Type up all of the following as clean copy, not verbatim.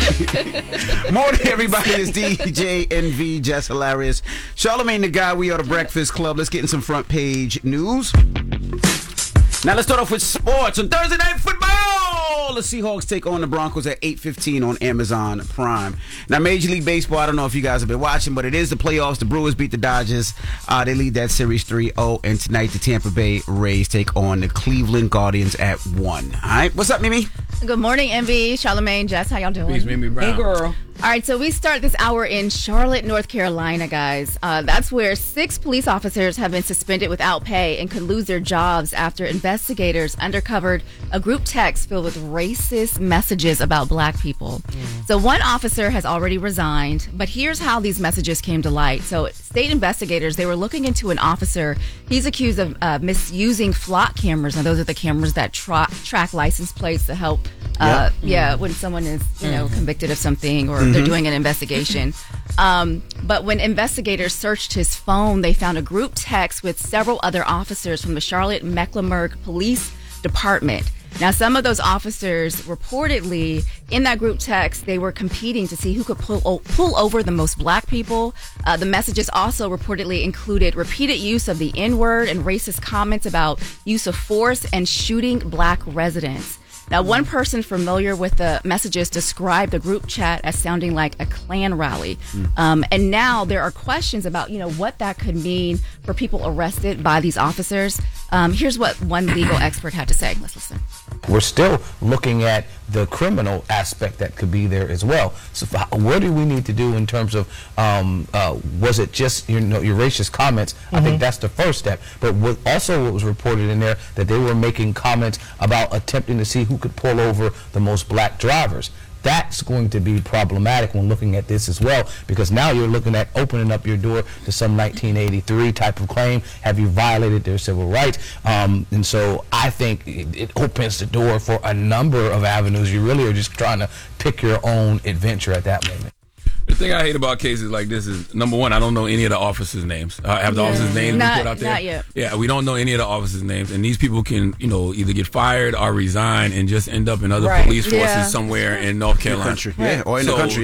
Morning, everybody. It's DJ NV, Jess Hilarious. Charlamagne the Guy. We are the Breakfast Club. Let's get in some front page news. Now let's start off with sports on Thursday Night Football. The Seahawks take on the Broncos at 8:15 on Amazon Prime. Now, Major League Baseball, I don't know if you guys have been watching, but it is the playoffs. The Brewers beat the Dodgers. They lead that series 3-0. And tonight, the Tampa Bay Rays take on the Cleveland Guardians at 1. All right, what's up, Mimi? Good morning, MV, Charlamagne, Jess. How y'all doing? Peace, Mimi Brown. Hey, girl. All right, so we start this hour in Charlotte, North Carolina, guys. That's where 6 police officers have been suspended without pay and could lose their jobs after investigators uncovered a group text filled with racist messages about black people. So one officer has already resigned, but here's how these messages came to light. So state investigators, they were looking into an officer. He's accused of misusing flock cameras. Now, those are the cameras that track license plates to help when someone is, convicted of something or they're doing an investigation. But when investigators searched his phone, they found a group text with several other officers from the Charlotte-Mecklenburg Police Department. Now, some of those officers reportedly, in that group text, they were competing to see who could pull over the most black people. The messages also reportedly included repeated use of the N-word and racist comments about use of force and shooting black residents. Now, one person familiar with the messages described the group chat as sounding like a Klan rally. And now there are questions about, what that could mean for people arrested by these officers. Here's what one legal expert had to say. Let's listen. We're still looking at the criminal aspect that could be there as well. So what do we need to do in terms of, was it just, your racist comments? I think that's the first step. But what was reported in there that they were making comments about attempting to see who could pull over the most black drivers. That's going to be problematic when looking at this as well, because now you're looking at opening up your door to some 1983 type of claim. Have you violated their civil rights? And so I think it opens the door for a number of avenues. You really are just trying to pick your own adventure at that moment. The thing I hate about cases like this is, number one, I don't know any of the officers' names. Have the officers' names been put out there? Not yet. Yeah, we don't know any of the officers' names. And these people can, either get fired or resign and just end up in other police forces somewhere in North Carolina. Or in the country,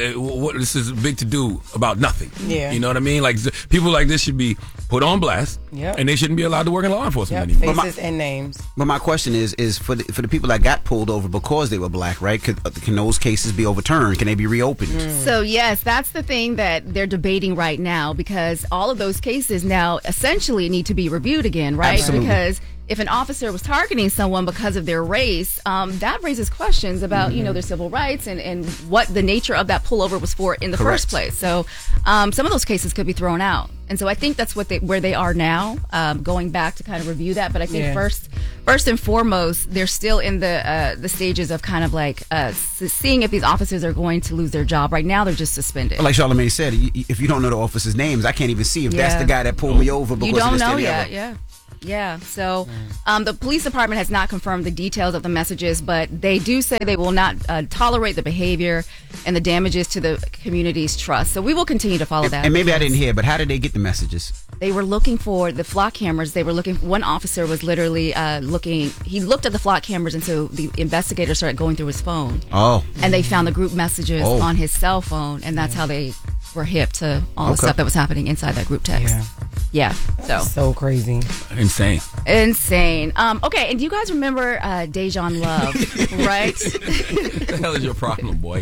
this is big to do about nothing. Yeah. You know what I mean? Like, people like this should be put on blast, and they shouldn't be allowed to work in law enforcement anymore. Faces and names. But my question is for the people that got pulled over because they were black, right? Can those cases be overturned? Can they be reopened? So, yes, that's the thing that they're debating right now, because all of those cases now essentially need to be reviewed again, right? Absolutely. Because if an officer was targeting someone because of their race, that raises questions about, their civil rights and what the nature of that pullover was for in the first place. So some of those cases could be thrown out. And so I think that's where they are now, going back to kind of review that. But I think first and foremost, they're still in the stages of kind of like seeing if these officers are going to lose their job. Right now, they're just suspended. Like Charlamagne said, if you don't know the officers' names, I can't even see if that's the guy that pulled me over because you don't of this know yet. Yeah. So the police department has not confirmed the details of the messages, but they do say they will not tolerate the behavior and the damages to the community's trust. So we will continue to follow that. And maybe I didn't hear, but how did they get the messages? They were looking for the flock cameras. One officer was literally looking. He looked at the flock cameras, and so the investigators started going through his phone. Oh. And they found the group messages on his cell phone, and that's how they were hip to all the stuff that was happening inside that group text. Yeah. So crazy. Insane. Okay, and do you guys remember Dejan Love, right? What the hell is your problem, boy?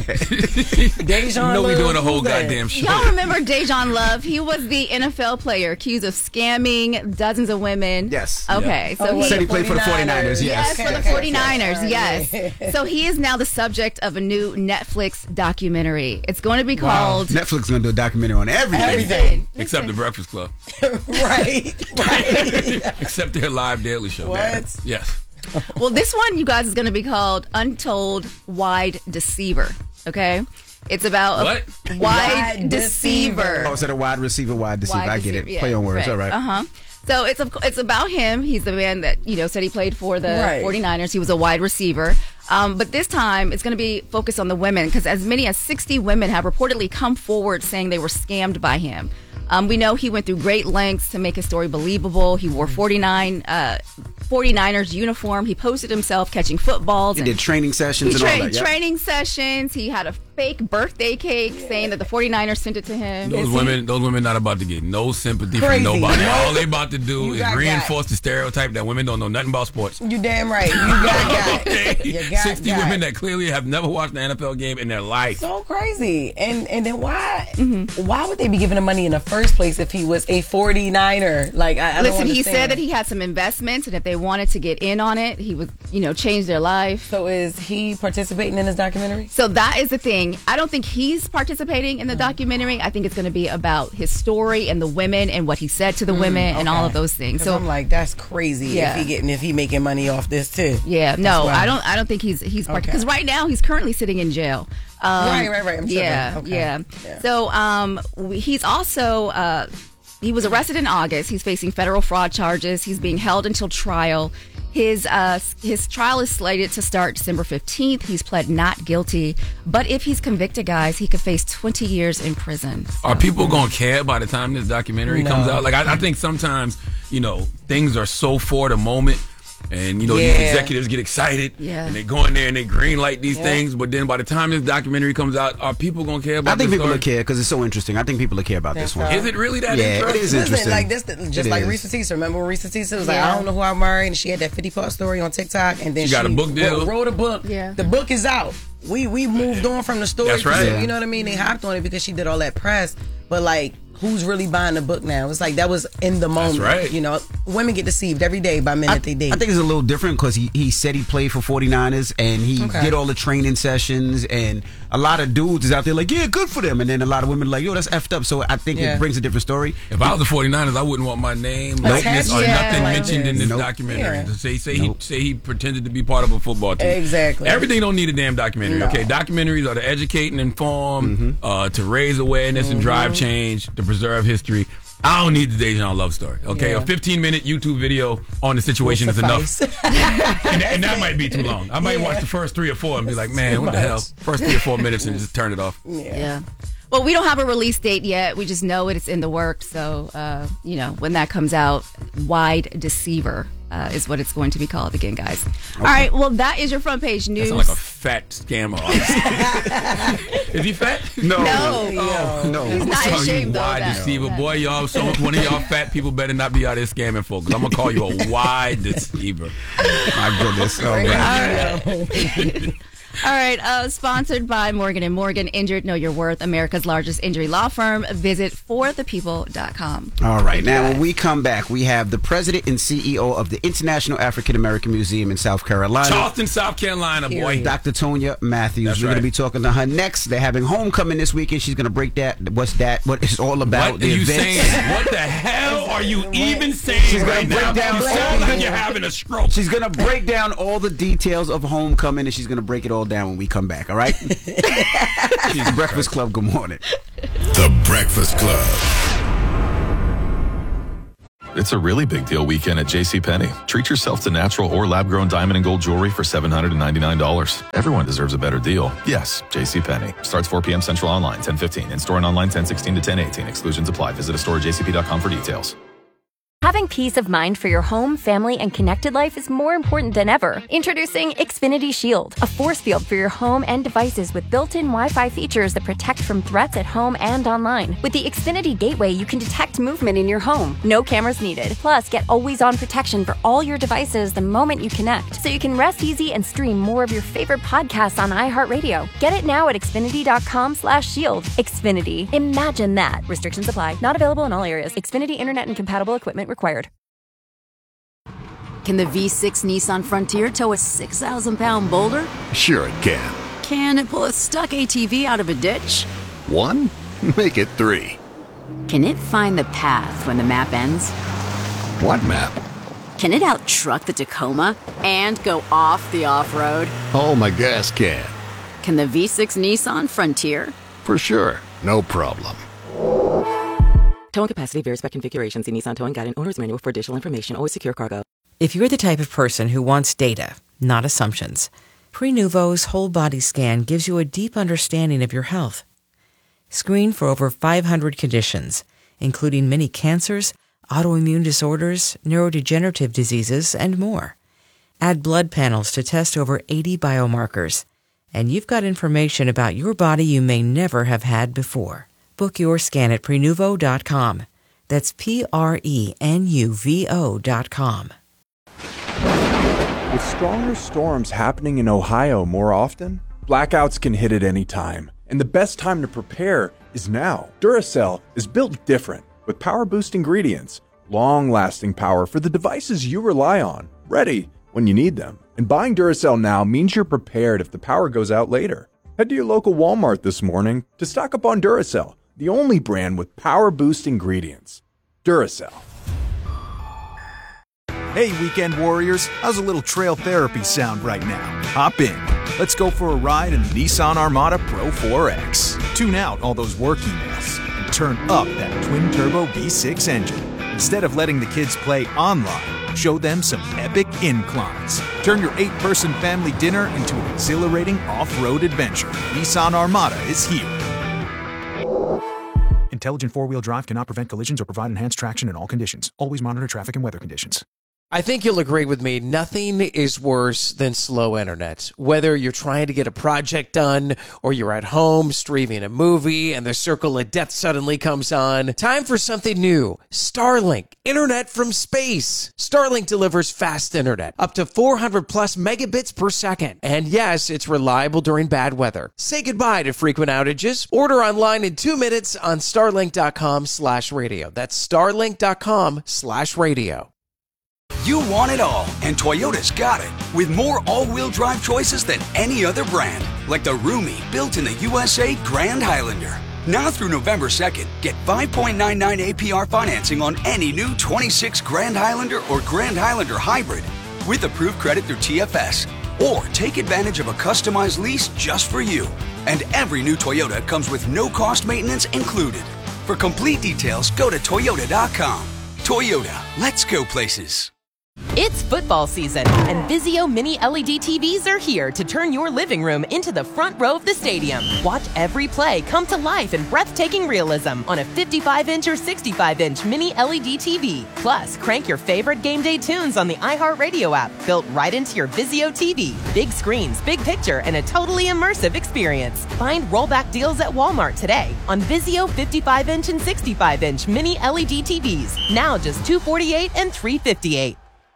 Dejan Love. We doing a whole goddamn show. Y'all remember Dejan Love? He was the NFL player accused of scamming dozens of women. Yes. Okay. So he said he played for the 49ers. Yes, for the 49ers. Yes. So he is now the subject of a new Netflix documentary. It's going to be called... Netflix is going to do a documentary on Everything. Except the Breakfast Club. Right. Except their live daily show. What? Yes. Well, this one, you guys, is going to be called Untold Wide Deceiver. Okay? It's about what? A wide deceiver. Oh, is that a wide receiver, wide deceiver? I get it. Yeah, play on words. right. All right. So it's about him. He's the man that, said he played for the 49ers. He was a wide receiver. But this time, it's going to be focused on the women, because as many as 60 women have reportedly come forward saying they were scammed by him. We know he went through great lengths to make his story believable. He wore 49 49ers uniform. He posted himself catching footballs. He did training sessions and all that. Yeah. Training sessions. He had a fake birthday cake saying that the 49ers sent it to him. Those women not about to get no sympathy from nobody. All they about to do is reinforce the stereotype that women don't know nothing about sports. You damn right. You got okay. You got 60 women that clearly have never watched an NFL game in their life. So crazy. And then why would they be giving him money in the first place if he was a 49er? Like, I Listen, don't he understand. said that he had some investments, and if they wanted to get in on it, he would, change their life. So is he participating in this documentary? So that is the thing. I don't think he's participating in the documentary. I think it's going to be about his story and the women and what he said to the women and all of those things. So I'm like, that's crazy. If he making money off this too. Yeah, no, I don't think he's because right now he's currently sitting in jail. Right. I'm sure. Yeah. So he's also he was arrested in August. He's facing federal fraud charges. He's being held until trial. His trial is slated to start December 15th. He's pled not guilty. But if he's convicted, guys, he could face 20 years in prison. So. Are people going to care by the time this documentary comes out? Like, I think sometimes, things are so for the moment. And, these executives get excited. Yeah. And they go in there and they green light these things. But then by the time this documentary comes out, are people going to care about this? I think people story? will care because it's so interesting. I think people will care about this one. Is it really that interesting? interesting? It is interesting. Like this, like Risa Tisa. Remember when Risa Tisa was like, I don't know who I married, and she had that 50-part story on TikTok, and then she got a book deal. Wrote a book. Yeah. The book is out. We moved on from the story. That's right. You know what I mean? They hopped on it because she did all that press. But like, who's really buying the book now? It's like that was in the moment. That's right. Women get deceived every day by men that they date. I think it's a little different because he said he played for 49ers and he did all the training sessions, and a lot of dudes is out there like, yeah, good for them, and then a lot of women are like, yo, that's effed up. So I think it brings a different story. If I was the 49ers, I wouldn't want my name, likeness, or nothing mentioned in this documentary. Yeah. To say he pretended to be part of a football team. Exactly. Everything don't need a damn documentary. Okay, documentaries are to educate and inform, to raise awareness and drive change, to preserve history. I don't need the Dejan love story. Okay, a 15-minute YouTube video on the situation is enough, and that might be too long. I might watch the first 3 or 4 and be like, man, what the hell? First 3 or 4 minutes and just turn it off. Yeah. Well, we don't have a release date yet. We just know it's in the works. So, when that comes out, Wide Deceiver is what it's going to be called again, guys. Okay. All right. Well, that is your front page news. That sounds like a fat scammer. Is he fat? No. No. He's not in shape, though. Wide deceiver. Boy, y'all, one of y'all fat people better not be out there scamming folks. I'm going to call you a wide deceiver. My goodness. Oh, man. All right, sponsored by Morgan & Morgan, Injured Know Your Worth, America's largest injury law firm. Visit forthepeople.com. All right, now when we come back, we have the president and CEO of the International African American Museum in South Carolina. Charleston, South Carolina, boy. Dr. Tonya Matthews. That's We're going to be talking to her next. They're having homecoming this weekend. She's going to break what it's all about. What are you saying? What the hell are you even saying? She's going to break down. You sound like you're having a stroke. She's going to break down all the details of homecoming, and she's going to break it all down when we come back, all right? She's Breakfast Club. Good morning. The Breakfast Club. It's a really big deal weekend at JCPenney. Treat yourself to natural or lab-grown diamond and gold jewelry for $799. Everyone deserves a better deal. Yes, JCPenney. Starts 4 p.m. Central online, 10:15. In-store and online, 10:16 to 10:18. Exclusions apply. Visit a store at jcp.com for details. Having peace of mind for your home, family, and connected life is more important than ever. Introducing Xfinity Shield, a force field for your home and devices with built-in Wi-Fi features that protect from threats at home and online. With the Xfinity Gateway, you can detect movement in your home. No cameras needed. Plus, get always-on protection for all your devices the moment you connect, so you can rest easy and stream more of your favorite podcasts on iHeartRadio. Get it now at Xfinity.com/shield. Xfinity. Imagine that. Restrictions apply. Not available in all areas. Xfinity Internet and compatible equipment required. Can the V6 Nissan Frontier tow a 6,000-pound boulder? Sure it can. Can it pull a stuck ATV out of a ditch? 1? Make it 3. Can it find the path when the map ends? What map? Can it out-truck the Tacoma and go off the off-road? Oh, my gas can. Can the V6 Nissan Frontier? For sure. No problem. Towing capacity varies by configuration. See Nissan Towing Guide and Owner's Manual for additional information. Always secure cargo. If you're the type of person who wants data, not assumptions, Prenuvo's whole body scan gives you a deep understanding of your health. Screen for over 500 conditions, including many cancers, autoimmune disorders, neurodegenerative diseases, and more. Add blood panels to test over 80 biomarkers, and you've got information about your body you may never have had before. Book your scan at Prenuvo.com. That's Prenuvo.com. With stronger storms happening in Ohio more often, blackouts can hit at any time. And the best time to prepare is now. Duracell is built different, with power-boost ingredients, long-lasting power for the devices you rely on, ready when you need them. And buying Duracell now means you're prepared if the power goes out later. Head to your local Walmart this morning to stock up on Duracell, the only brand with power-boost ingredients. Duracell. Hey, weekend warriors, how's a little trail therapy sound right now? Hop in. Let's go for a ride in the Nissan Armada Pro 4X. Tune out all those work emails and turn up that twin-turbo V6 engine. Instead of letting the kids play online, show them some epic inclines. Turn your 8-person family dinner into an exhilarating off-road adventure. Nissan Armada is here. Intelligent four-wheel drive cannot prevent collisions or provide enhanced traction in all conditions. Always monitor traffic and weather conditions. I think you'll agree with me, nothing is worse than slow internet. Whether you're trying to get a project done or you're at home streaming a movie and the circle of death suddenly comes on, time for something new. Starlink, internet from space. Starlink delivers fast internet, up to 400 plus megabits per second. And yes, it's reliable during bad weather. Say goodbye to frequent outages. Order online in 2 minutes on starlink.com/radio. That's starlink.com/radio. You want it all, and Toyota's got it. With more all-wheel drive choices than any other brand. Like the roomy, built-in-the-USA Grand Highlander. Now through November 2nd, get 5.99 APR financing on any new 26 Grand Highlander or Grand Highlander Hybrid with approved credit through TFS. Or take advantage of a customized lease just for you. And every new Toyota comes with no-cost maintenance included. For complete details, go to Toyota.com. Toyota, let's go places. It's football season, and Vizio Mini LED TVs are here to turn your living room into the front row of the stadium. Watch every play come to life in breathtaking realism on a 55-inch or 65-inch Mini LED TV. Plus, crank your favorite game day tunes on the iHeartRadio app, built right into your Vizio TV. Big screens, big picture, and a totally immersive experience. Find rollback deals at Walmart today on Vizio 55-inch and 65-inch Mini LED TVs. Now just $248 and $358.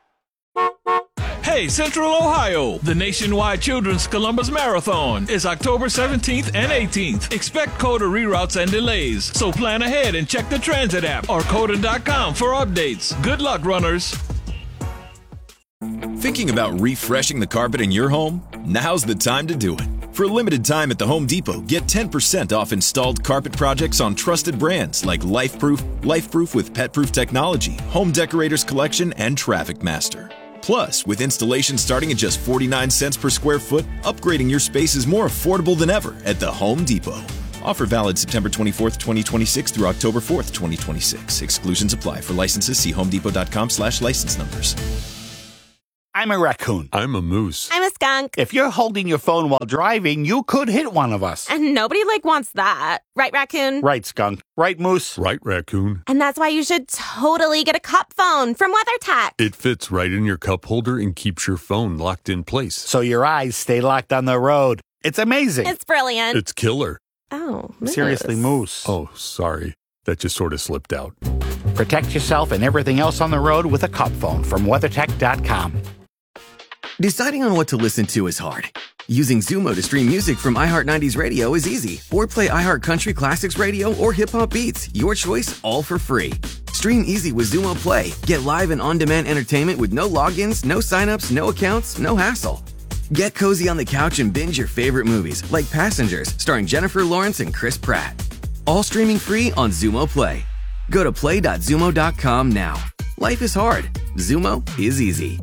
Hey, Central Ohio! The nationwide Children's Columbus Marathon is October 17th and 18th. Expect COTA reroutes and delays, so plan ahead and check the transit app or COTA.com for updates. Good luck, runners! Thinking about refreshing the carpet in your home? Now's the time to do it. For a limited time at the Home Depot, get 10% off installed carpet projects on trusted brands like LifeProof with PetProof technology, Home Decorators Collection, and Traffic Master. Plus, with installation starting at just 49 cents per square foot, upgrading your space is more affordable than ever at the Home Depot. Offer valid September 24th, 2026 through October 4th, 2026. Exclusions apply. For licenses, see homedepot.com/license numbers. I'm a raccoon. I'm a moose. I'm a skunk. If you're holding your phone while driving, you could hit one of us. And nobody, wants that. Right, raccoon? Right, skunk. Right, moose? Right, raccoon. And that's why you should totally get a cup phone from WeatherTech. It fits right in your cup holder and keeps your phone locked in place. So your eyes stay locked on the road. It's amazing. It's brilliant. It's killer. Oh, moose. Seriously, moose. Oh, sorry. That just sort of slipped out. Protect yourself and everything else on the road with a cup phone from WeatherTech.com. Deciding on what to listen to is hard. Using Zumo to stream music from iHeart 90s Radio is easy. Or play iHeart Country Classics Radio or Hip Hop Beats. Your choice, all for free. Stream easy with Zumo Play. Get live and on-demand entertainment with no logins, no signups, no accounts, no hassle. Get cozy on the couch and binge your favorite movies, like Passengers, starring Jennifer Lawrence and Chris Pratt. All streaming free on Zumo Play. Go to play.zumo.com now. Life is hard. Zumo is easy.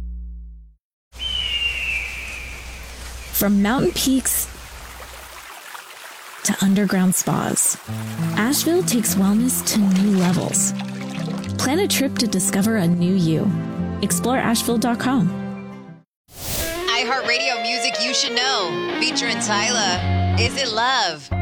From mountain peaks to underground spas, Asheville takes wellness to new levels. Plan a trip to discover a new you. Explore Asheville.com. iHeartRadio music you should know. Featuring Tyla. Is It Love?